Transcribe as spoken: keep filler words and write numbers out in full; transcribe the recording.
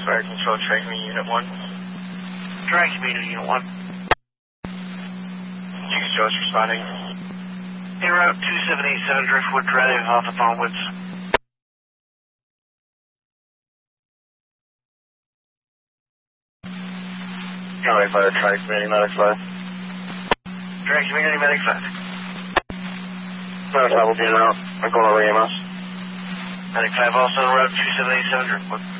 Fire Control, Track Me Unit one. Track Me Unit one. You can show us responding. En route two seven eight seven Driftwood Drive off of Palmwoods. County Fire, Track Community Medic five. Track Community Medic five. Medic five will be en route. I'm going over E M S. Medic five also en route two seven eight seven Driftwood.